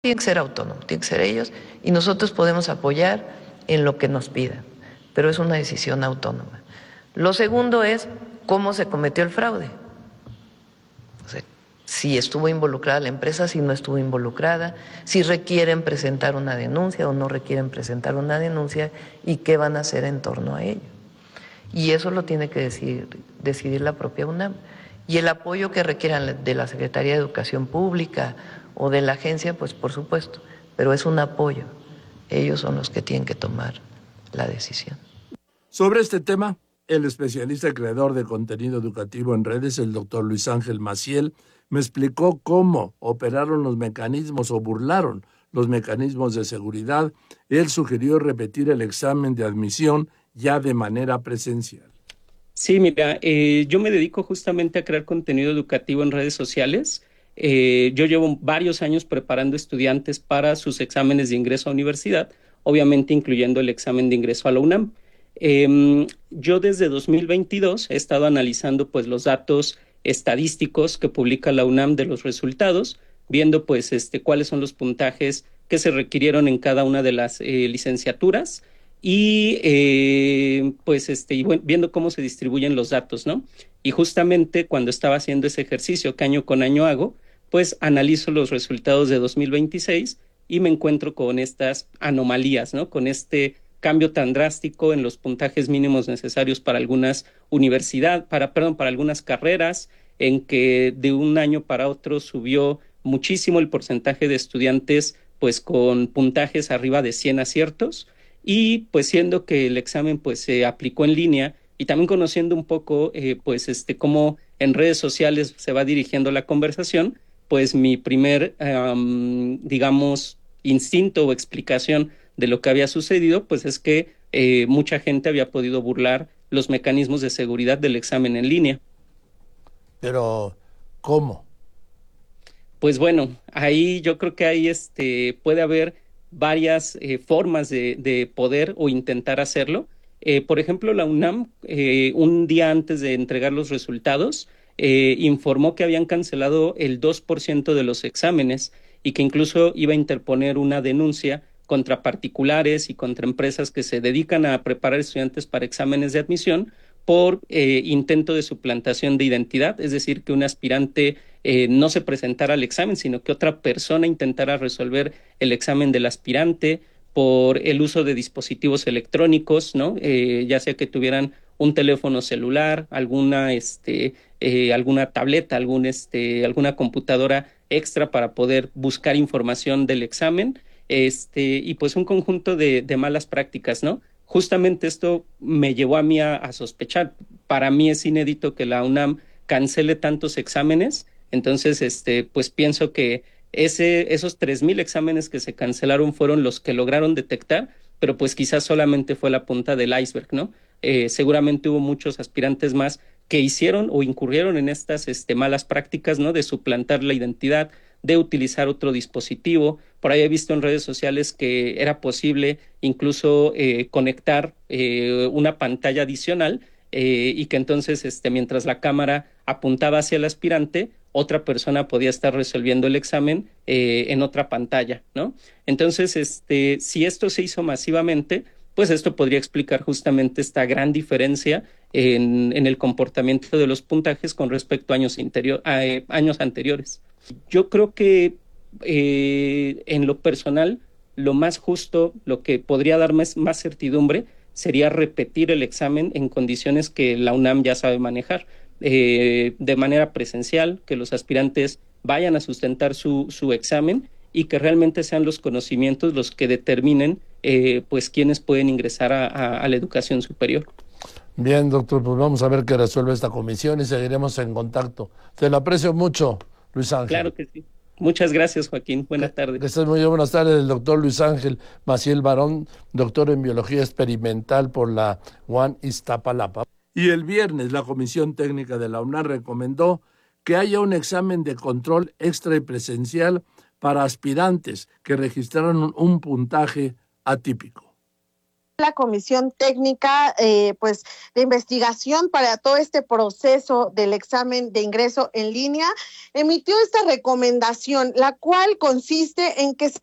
Tiene que ser autónomo, tiene que ser ellos, y nosotros podemos apoyar en lo que nos pidan, pero es una decisión autónoma. Lo segundo es cómo se cometió el fraude. O sea, si estuvo involucrada la empresa, si no estuvo involucrada, si requieren presentar una denuncia o no requieren presentar una denuncia y qué van a hacer en torno a ello. Y eso lo tiene que decidir la propia UNAM. Y el apoyo que requieran de la Secretaría de Educación Pública o de la agencia, pues por supuesto, pero es un apoyo. Ellos son los que tienen que tomar la decisión. Sobre este tema, el especialista y creador de contenido educativo en redes, el doctor Luis Ángel Maciel, me explicó cómo operaron los mecanismos o burlaron los mecanismos de seguridad. Él sugirió repetir el examen de admisión ya de manera presencial. Sí, mira, yo me dedico justamente a crear contenido educativo en redes sociales. Yo llevo varios años preparando estudiantes para sus exámenes de ingreso a universidad, obviamente incluyendo el examen de ingreso a la UNAM. Yo desde 2022 he estado analizando pues los datos estadísticos que publica la UNAM de los resultados, viendo pues cuáles son los puntajes que se requirieron en cada una de las licenciaturas y viendo cómo se distribuyen los datos, ¿no? Y justamente cuando estaba haciendo ese ejercicio que año con año hago, pues analizo los resultados de 2026 y me encuentro con estas anomalías, ¿no? Con este cambio tan drástico en los puntajes mínimos necesarios para algunas para algunas carreras, en que de un año para otro subió muchísimo el porcentaje de estudiantes pues con puntajes arriba de 100 aciertos, y pues siendo que el examen pues se aplicó en línea y también conociendo un poco cómo en redes sociales se va dirigiendo la conversación, pues mi primer digamos instinto o explicación de lo que había sucedido pues es que mucha gente había podido burlar los mecanismos de seguridad del examen en línea. Pero, ¿cómo? Pues bueno, ahí yo creo que ahí puede haber varias formas de poder o intentar hacerlo. Por ejemplo, la UNAM, un día antes de entregar los resultados, informó que habían cancelado el 2% de los exámenes y que incluso iba a interponer una denuncia contra particulares y contra empresas que se dedican a preparar estudiantes para exámenes de admisión por intento de suplantación de identidad, es decir, que un aspirante no se presentara al examen, sino que otra persona intentara resolver el examen del aspirante, por el uso de dispositivos electrónicos, ¿no? Ya sea que tuvieran un teléfono celular, alguna tableta, alguna computadora extra para poder buscar información del examen, y pues un conjunto de malas prácticas, ¿no? Justamente esto me llevó a mí a sospechar. Para mí es inédito que la UNAM cancele tantos exámenes, entonces pues pienso que esos 3,000 exámenes que se cancelaron fueron los que lograron detectar, pero pues quizás solamente fue la punta del iceberg, ¿no? Seguramente hubo muchos aspirantes más que hicieron o incurrieron en estas malas prácticas, ¿no? De suplantar la identidad, de utilizar otro dispositivo. Por ahí he visto en redes sociales que era posible incluso conectar una pantalla adicional y que entonces mientras la cámara apuntaba hacia el aspirante, otra persona podía estar resolviendo el examen en otra pantalla, ¿no? Entonces, si esto se hizo masivamente, pues esto podría explicar justamente esta gran diferencia en el comportamiento de los puntajes con respecto a años anteriores. Yo creo que en lo personal, lo más justo, lo que podría darme más certidumbre, sería repetir el examen en condiciones que la UNAM ya sabe manejar, de manera presencial, que los aspirantes vayan a sustentar su examen y que realmente sean los conocimientos los que determinen pues quiénes pueden ingresar a la educación superior. Bien, doctor, pues vamos a ver qué resuelve esta comisión y seguiremos en contacto. Te lo aprecio mucho, Luis Ángel. Claro que sí. Muchas gracias, Joaquín. Buenas tardes. Que estés muy bien. Buenas tardes, el doctor Luis Ángel Maciel Barón, doctor en Biología Experimental por la UAM Iztapalapa. Y el viernes la Comisión Técnica de la UNAM recomendó que haya un examen de control extra y presencial para aspirantes que registraron un puntaje atípico. la comisión técnica pues de investigación para todo este proceso del examen de ingreso en línea emitió esta recomendación, la cual consiste en que